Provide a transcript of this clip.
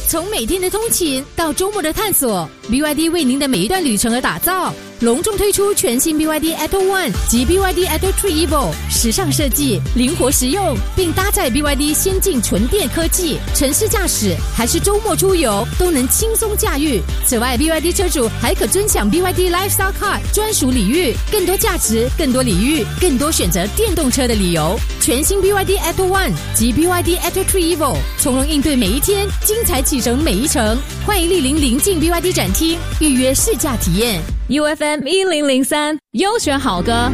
从每天的通勤到周末的探索， BYD 为您的每一段旅程而打造。隆重推出全新 BYD Atto One 及 BYD Atto 3 Evo， 时尚设计，灵活实用，并搭载 BYD 先进纯电科技，城市驾驶还是周末出游都能轻松驾驭。此外 BYD 车主还可尊享 BYD Lifestyle Card 专属礼遇，更多价值，更多礼遇，更多选择电动车的理由。全新 BYD Atto One 及 BYD Atto 3 Evo， 从容应对每一天，精彩启程每一程。欢迎莅临临近 BYD 展厅，预约试驾体验。UFM 1003优选好歌。